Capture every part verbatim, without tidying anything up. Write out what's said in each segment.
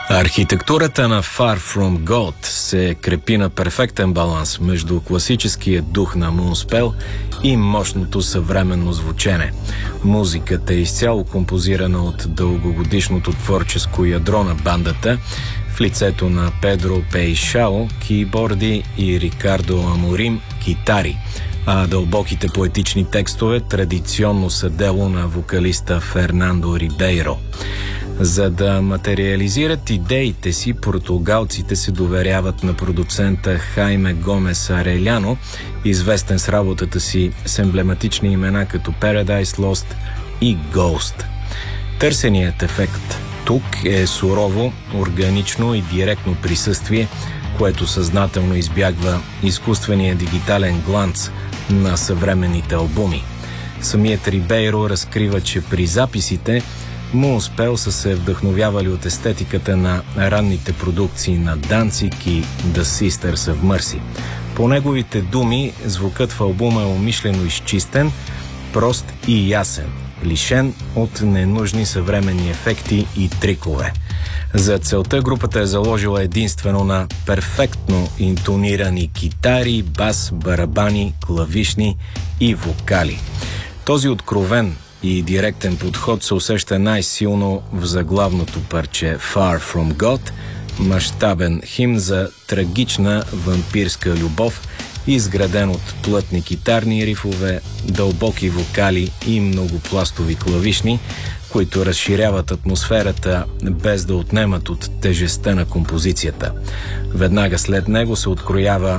Архитектурата на Far From God се крепи на перфектен баланс между класическия дух на Moonspell и мощното съвременно звучене. Музиката е изцяло композирана от дългогодишното творческо ядро на бандата в лицето на Педро Пейшао кийборди и Рикардо Аморим китари, а дълбоките поетични текстове традиционно са дело на вокалиста Фернандо Рибейро. За да материализират идеите си, португалците се доверяват на продуцента Хайме Гомес Ареляно, известен с работата си с емблематични имена като Paradise Lost и Ghost. Търсеният ефект тук е сурово, органично и директно присъствие, което съзнателно избягва изкуствения дигитален гланц на съвременните албуми. Самият Рибейро разкрива, че при записите Moonspell са се вдъхновявали от естетиката на ранните продукции на Данциг и The Sisters of Mercy. По неговите думи, звукът в албума е умишлено изчистен, прост и ясен, лишен от ненужни съвременни ефекти и трикове. За целта групата е заложила единствено на перфектно интонирани китари, бас, барабани, клавишни и вокали. Този откровен и директен подход се усеща най-силно в заглавното парче Far From God, мащабен химн за трагична вампирска любов, изграден от плътни китарни рифове, дълбоки вокали и многопластови клавишни, които разширяват атмосферата без да отнемат от тежестта на композицията. Веднага след него се откроява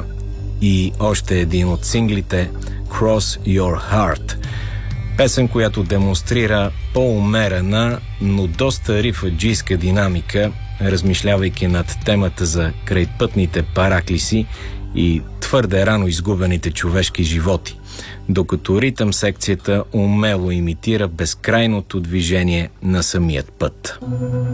и още един от синглите Cross Your Heart, песен, която демонстрира по-умерена, но доста рифаджийска динамика, размишлявайки над темата за крайпътните параклиси и твърде рано изгубените човешки животи, докато ритъм секцията умело имитира безкрайното движение на самият път.